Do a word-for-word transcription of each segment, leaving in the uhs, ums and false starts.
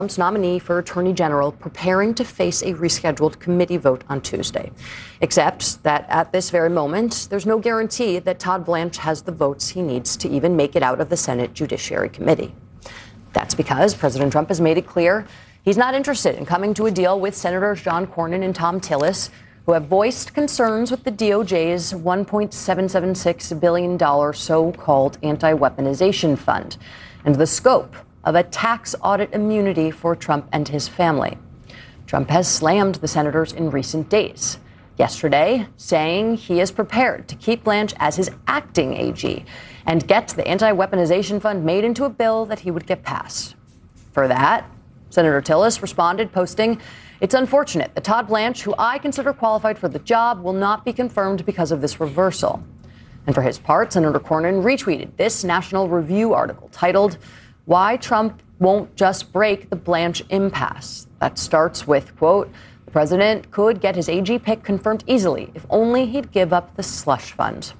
Trump's nominee for Attorney General preparing to face a rescheduled committee vote on Tuesday. Except that at this very moment, there's no guarantee that Todd Blanche has the votes he needs to even make it out of the Senate Judiciary Committee. That's because President Trump has made it clear he's not interested in coming to a deal with Senators John Cornyn and Thom Tillis, who have voiced concerns with the D O J's one point seven seven six billion dollars so-called anti-weaponization fund and the scope of a tax audit immunity for Trump and his family. Trump has slammed the senators in recent days. Yesterday, saying he is prepared to keep Blanche as his acting A G and get the anti-weaponization fund made into a bill that he would get passed. For that, Senator Tillis responded, posting, "It's unfortunate that Todd Blanche, who I consider qualified for the job, will not be confirmed because of this reversal." And for his part, Senator Cornyn retweeted this National Review article titled, "Why Trump Won't Just Break the Blanche Impasse." That starts with, quote, "The president could get his A G pick confirmed easily if only he'd give up the slush fund."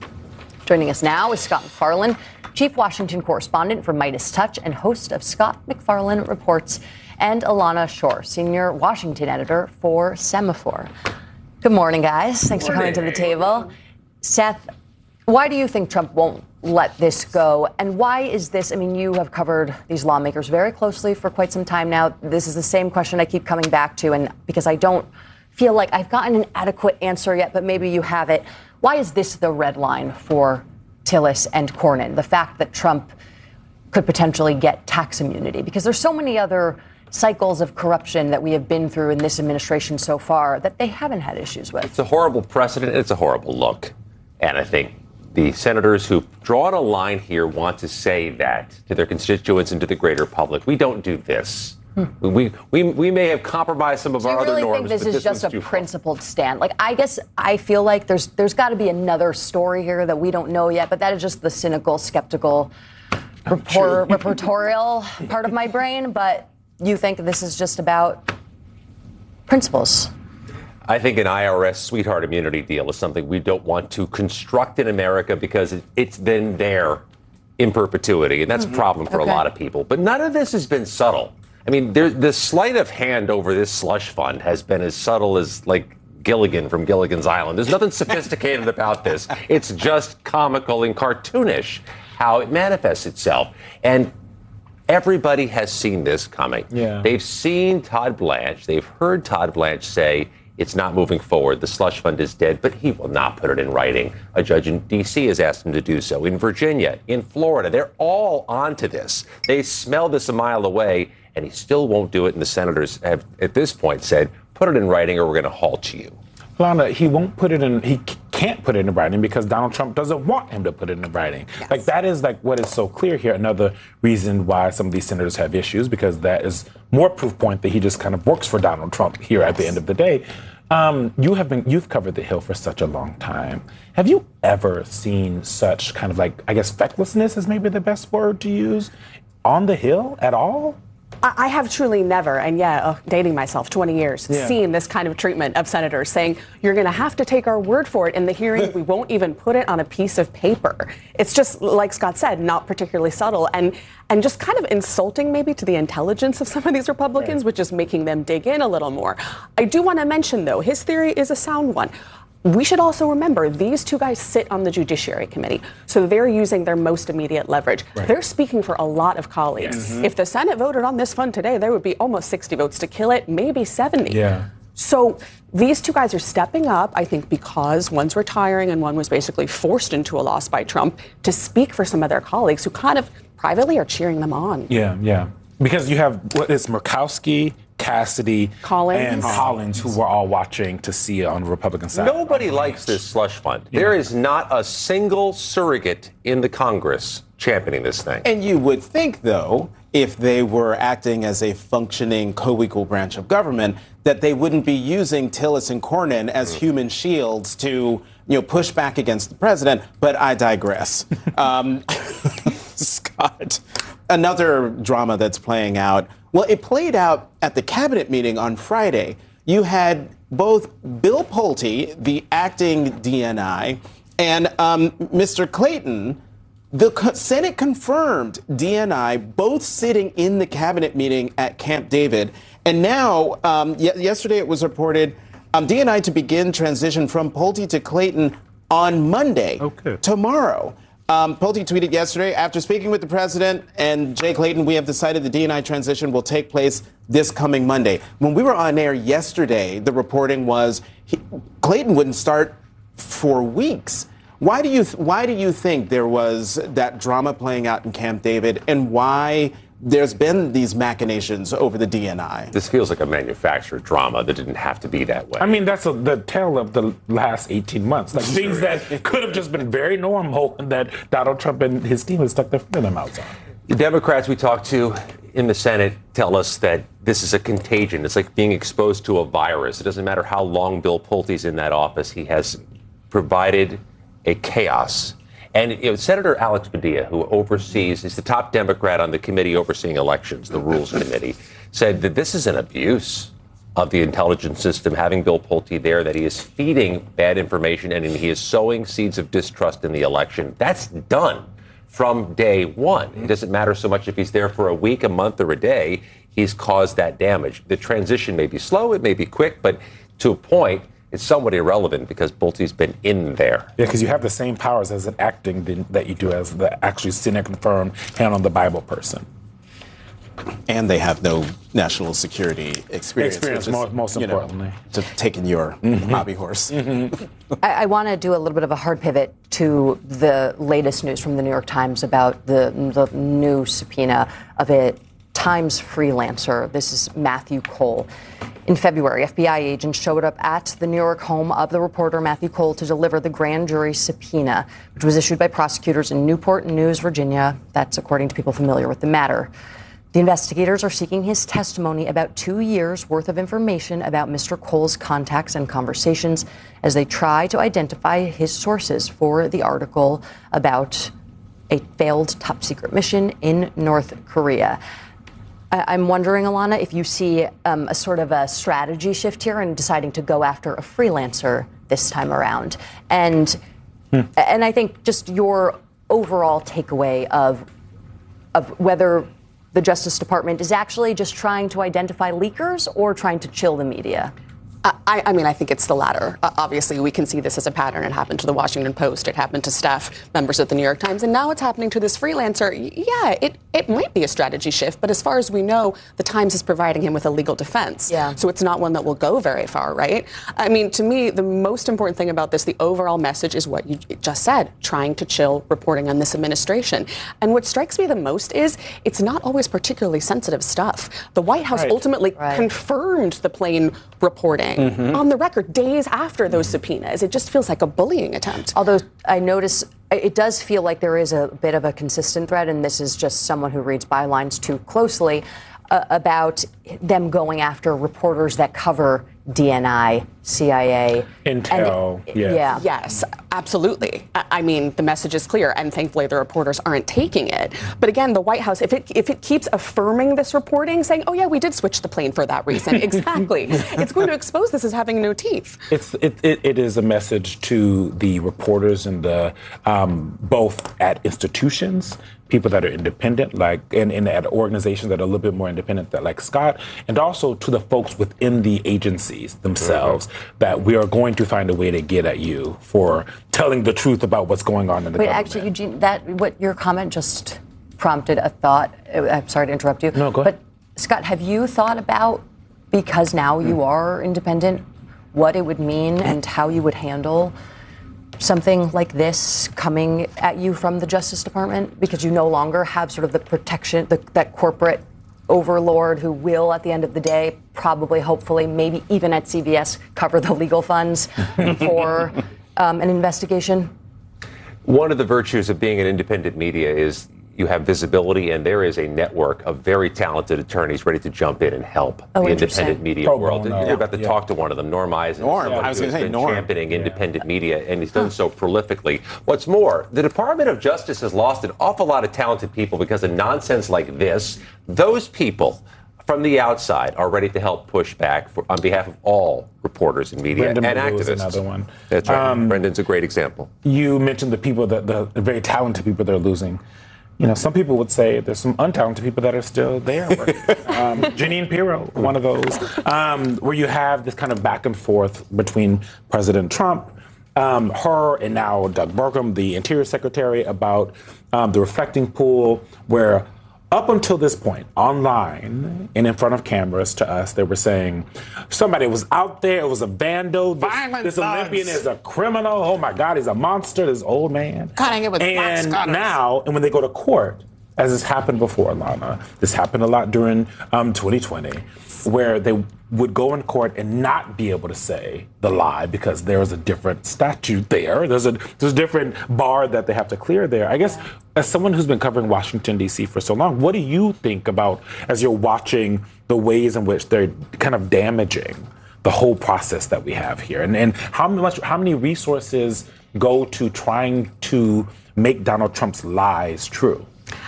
Joining us now is Scott MacFarlane, Chief Washington Correspondent for Midas Touch and host of Scott MacFarlane Reports, and Alana Shore, Senior Washington Editor for Semaphore. Good morning, guys. Thanks for coming to the table. Seth, why do you think Trump won't let this go? And why is this? I mean, you have covered these lawmakers very closely for quite some time now. This is the same question I keep coming back to, and because I don't feel like I've gotten an adequate answer yet, but maybe you have it. Why is this the red line for Tillis and Cornyn? The fact that Trump could potentially get tax immunity? Because there's so many other cycles of corruption that we have been through in this administration so far that they haven't had issues with. It's a horrible precedent. It's a horrible look. And I think the senators who've drawn a line here want to say that to their constituents and to the greater public. We don't do this. Hmm. We, we we may have compromised some of so our other norms. You really think this is just a principled stand? Like, I guess I feel like there's there's got to be another story here that we don't know yet, but that is just the cynical, skeptical, report, reportorial part of my brain. But you think this is just about principles? I think an I R S sweetheart immunity deal is something we don't want to construct in America because it, it's been there in perpetuity, and that's mm-hmm. a problem for okay. a lot of people. But none of this has been subtle. I mean, there, the sleight of hand over this slush fund has been as subtle as, like, Gilligan from Gilligan's Island. There's nothing sophisticated about this. It's just comical and cartoonish how it manifests itself. And everybody has seen this coming. Yeah. They've seen Todd Blanche. They've heard Todd Blanche say it's not moving forward. The slush fund is dead, but he will not put it in writing. A judge in D C has asked him to do so. In Virginia, in Florida, they're all onto this. They smell this a mile away, and he still won't do it. And the senators have, at this point, said, put it in writing or we're going to halt you. Lana, he won't put it in, he can't put it in writing because Donald Trump doesn't want him to put it in writing. Yes. Like, that is like what is so clear here. Another reason why some of these senators have issues, because that is more proof point that he just kind of works for Donald Trump here yes. at the end of the day. Um, you have been, you've covered the Hill for such a long time. Have you ever seen such kind of like, I guess, fecklessness is maybe the best word to use on the Hill at all? I have truly never, and yeah, uh, dating myself, twenty years, yeah. seen this kind of treatment of senators saying, you're going to have to take our word for it in the hearing. We won't even put it on a piece of paper. It's just, like Scott said, not particularly subtle and and just kind of insulting maybe to the intelligence of some of these Republicans, right. which is making them dig in a little more. I do want to mention, though, his theory is a sound one. We should also remember these two guys sit on the Judiciary Committee, so they're using their most immediate leverage. Right. They're speaking for a lot of colleagues. Yes. Mm-hmm. If the Senate voted on this fund today, there would be almost sixty votes to kill it, maybe seventy. Yeah. So these two guys are stepping up, I think, because one's retiring and one was basically forced into a loss by Trump to speak for some of their colleagues who kind of privately are cheering them on. Yeah, yeah. Because you have, what is Murkowski, Cassidy, Collins. and Collins, who were all watching to see it on the Republican side. Nobody likes this slush fund. Yeah. There is not a single surrogate in the Congress championing this thing. And you would think, though, if they were acting as a functioning co-equal branch of government, that they wouldn't be using Tillis and Cornyn as mm. human shields to, you know, push back against the president. But I digress. um, Scott, another drama that's playing out. Well, it played out at the cabinet meeting on Friday. You had both Bill Pulte, the acting D N I, and um, Mister Clayton, The co- Senate confirmed D N I both sitting in the cabinet meeting at Camp David. And now, um, y- yesterday it was reported um, D N I to begin transition from Pulte to Clayton on Monday, Okay. tomorrow. Um, Pulte tweeted yesterday, after speaking with the president and Jay Clayton, we have decided the D N I transition will take place this coming Monday. When we were on air yesterday, the reporting was he, Clayton wouldn't start for weeks. Why do you th- why do you think there was that drama playing out in Camp David, and why there's been these machinations over the D N I? This feels like a manufactured drama that didn't have to be that way. I mean, that's a, the tale of the last eighteen months. Like things that could have just been very normal that Donald Trump and his team have stuck their foot in their mouths on. The Democrats we talked to in the Senate tell us that this is a contagion. It's like being exposed to a virus. It doesn't matter how long Bill Pulte's in that office. He has provided a chaos. And you know, Senator Alex Padilla, who oversees, is the top Democrat on the committee overseeing elections, the Rules Committee, said that this is an abuse of the intelligence system, having Bill Pulte there, that he is feeding bad information and he is sowing seeds of distrust in the election. That's done from day one. It doesn't matter so much if he's there for a week, a month, or a day. He's caused that damage. The transition may be slow, it may be quick, but to a point, it's somewhat irrelevant because Pulte's been in there. Yeah, because you have the same powers as an acting th- that you do as the actually sitting confirmed hand on the Bible person. And they have no national security experience. Experience, which is, most, most you know, importantly. to taking your Mm-hmm. hobby horse. I, I want to do a little bit of a hard pivot to the latest news from the New York Times about the, the new subpoena of a Times freelancer. This is Matthew Cole. In February, F B I agents showed up at the New York home of the reporter Matthew Cole to deliver the grand jury subpoena, which was issued by prosecutors in Newport News, Virginia. That's according to people familiar with the matter. The investigators are seeking his testimony about two years' worth of information about Mister Cole's contacts and conversations as they try to identify his sources for the article about a failed top-secret mission in North Korea. I'm wondering, Alana, if you see um, a sort of a strategy shift here in deciding to go after a freelancer this time around. And hmm. and I think just your overall takeaway of of whether the Justice Department is actually just trying to identify leakers or trying to chill the media. I, I mean, I think it's the latter. Uh, obviously, we can see this as a pattern. It happened to the Washington Post. It happened to staff members at the New York Times. And now it's happening to this freelancer. Yeah, it, it might be a strategy shift. But as far as we know, the Times is providing him with a legal defense. Yeah. So it's not one that will go very far, right? I mean, to me, the most important thing about this, the overall message is what you just said, trying to chill reporting on this administration. And what strikes me the most is it's not always particularly sensitive stuff. The White House right. ultimately right. confirmed the plain reporting. Mm-hmm. On the record, days after those subpoenas. It just feels like a bullying attempt. Although I notice it does feel like there is a bit of a consistent thread, and this is just someone who reads bylines too closely, uh, about them going after reporters that cover D N I, C I A. Intel, it, yeah. yeah. Yes, absolutely. I, I mean, the message is clear, and thankfully the reporters aren't taking it. But again, the White House, if it if it keeps affirming this reporting, saying, oh, yeah, we did switch the plane for that reason, exactly, it's going to expose this as having no teeth. It's it, it, it is a message to the reporters and the um, both at institutions, people that are independent, like and, and at organizations that are a little bit more independent, that like Scott, and also to the folks within the agencies themselves, mm-hmm. that we are going to find a way to get at you for telling the truth about what's going on in the Wait, government. actually, Eugene, that what your comment just prompted a thought. I'm sorry to interrupt you. No, go ahead. But Scott, have you thought about, because now you are independent, what it would mean and how you would handle something like this coming at you from the Justice Department, because you no longer have sort of the protection, the, that corporate overlord who will, at the end of the day, probably, hopefully, maybe even at C B S, cover the legal funds for um, an investigation? One of the virtues of being an independent media is you have visibility, and there is a network of very talented attorneys ready to jump in and help oh, the independent media Pro world. bono. You're about to Yeah. talk to one of them, Norm Eisen. Norm, someone I was who gonna has say been Norm. championing Yeah. independent media, and he's done so prolifically. What's more, the Department of Justice has lost an awful lot of talented people because of nonsense like this. Those people from the outside are ready to help push back for, on behalf of all reporters and media Brendan and Malou is activists. another one. That's right. Um, Brendan's a great example. You mentioned the people that the, the very talented people they're losing. You know, some people would say there's some untalented people that are still there. um, Jeanine Pirro, one of those, um, where you have this kind of back and forth between President Trump, um, her, and now Doug Burgum, the Interior Secretary, about um, the reflecting pool, where up until this point, online and in front of cameras to us, they were saying somebody was out there, it was a vandal. This, this Olympian is a criminal. Oh my God, he's a monster, this old man. Cutting it with And now, and when they go to court, as has happened before, Lana, this happened a lot during um, twenty twenty, where they would go in court and not be able to say the lie because there's a different statute there. There's a there's a different bar that they have to clear there. I guess as someone who's been covering Washington, D C for so long, what do you think about as you're watching the ways in which they're kind of damaging the whole process that we have here? And, and how much, how many resources go to trying to make Donald Trump's lies true?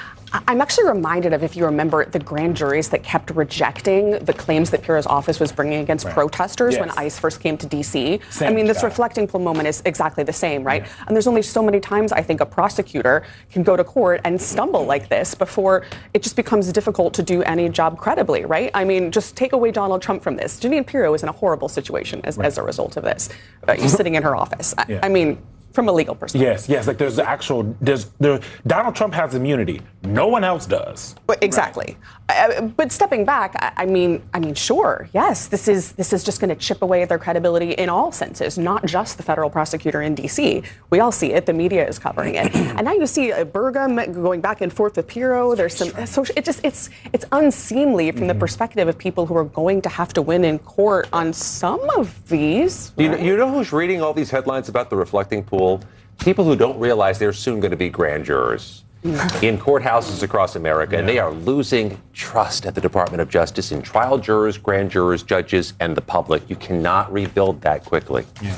I'm actually reminded of, if you remember, the grand juries that kept rejecting the claims that Pirro's office was bringing against right. protesters yes. when ICE first came to D C. Same I mean, this guy. reflecting pool moment is exactly the same, right? Yeah. And there's only so many times I think a prosecutor can go to court and stumble like this before it just becomes difficult to do any job credibly, right? I mean, just take away Donald Trump from this. Jeanine Pirro is in a horrible situation as, right. as a result of this. Uh, he's sitting in her office. I, yeah. I mean, from a legal perspective. Yes, yes. Like there's the actual, there's there. Donald Trump has immunity. No one else does. Exactly. Right. Uh, but stepping back, I, I mean, I mean, sure, yes. This is this is just going to chip away at their credibility in all senses, not just the federal prosecutor in D C. We all see it. The media is covering it, and now you see uh, Burgum going back and forth with Pirro. There's some social. It just it's it's unseemly from mm-hmm. the perspective of people who are going to have to win in court on some of these. Right? You, know, you know who's reading all these headlines about the reflecting pool? People who don't realize they're soon going to be grand jurors in courthouses across America, yeah. and they are losing trust at the Department of Justice in trial jurors, grand jurors, judges, and the public. You cannot rebuild that quickly. Yeah.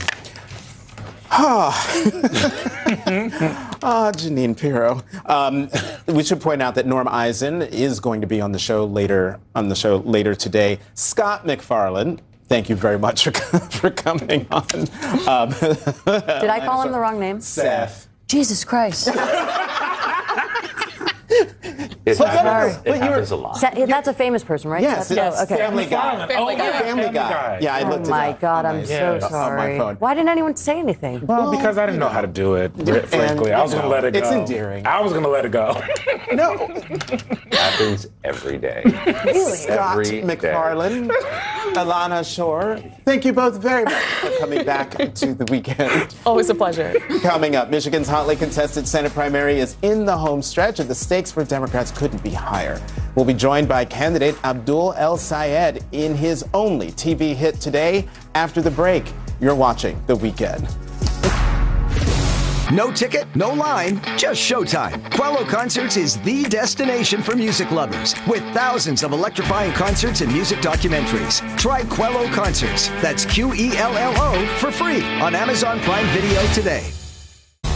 Ah, oh, Jeanine Pirro. Um, we should point out that Norm Eisen is going to be on the show later on the show later today. Scott MacFarlane. Thank you very much for, for coming on. Um, Did I call him the wrong name? Seth. Jesus Christ. It so happens, it happens a lot. Sa- that's a famous person, right? Yes, That's, yes. No, okay. Family Guy. Family oh, Guy. Yeah, Family Guy. Guy. Yeah, I looked oh it my up. God, I'm my, so yeah, sorry. On my phone. Why didn't anyone say anything? Well, because I didn't know how to do it, frankly. I was going to let it go. It's endearing. I was going to let it go. No. It happens every day. Really? Scott Every MacFarlane, Alana Shore, thank you both very much for coming back to the weekend. Always a pleasure. Coming up, Michigan's hotly contested Senate primary is in the home stretch, and the stakes for Democrats couldn't be higher. We'll be joined by candidate Abdul El-Sayed in his only T V hit today. After the break, you're watching The Weekend. No ticket, no line, just showtime. Quello Concerts is the destination for music lovers, with thousands of electrifying concerts and music documentaries. Try Quello Concerts, that's Q E L L O, for free on Amazon Prime Video today.